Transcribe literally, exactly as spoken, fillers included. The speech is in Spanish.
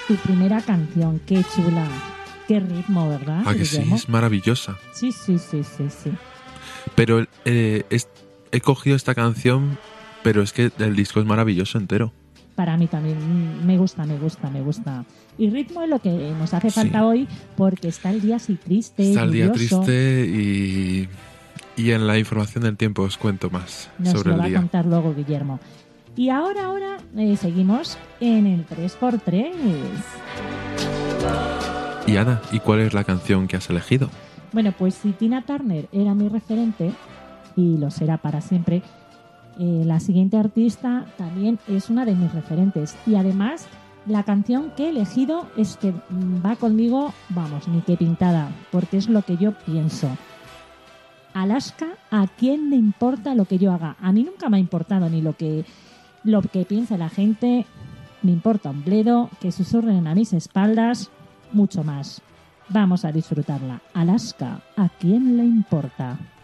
tu primera canción. Qué chula. Qué ritmo, ¿verdad? Ah, que sí, es maravillosa. Sí, sí, sí, sí, sí. Pero eh, es, he cogido esta canción, pero es que el disco es maravilloso entero. Para mí también me gusta, me gusta, me gusta. Y ritmo es lo que nos hace falta Sí. hoy, porque está el día así triste, Está el día lluvioso. triste y, y en la información del tiempo os cuento más Nos sobre lo el va día. a contar luego Guillermo. Y ahora, ahora eh, seguimos en el tres por tres. Y Ana, ¿y cuál es la canción que has elegido? Bueno, pues si Tina Turner era mi referente, y lo será para siempre, eh, la siguiente artista también es una de mis referentes. Y además, la canción que he elegido es que va conmigo, vamos, ni que pintada, porque es lo que yo pienso. Alaska, ¿a quién le importa lo que yo haga? A mí nunca me ha importado ni lo que, lo que piensa la gente, me importa un bledo, que susurren a mis espaldas, mucho más. Vamos a disfrutarla. Alaska, ¿a quién le importa?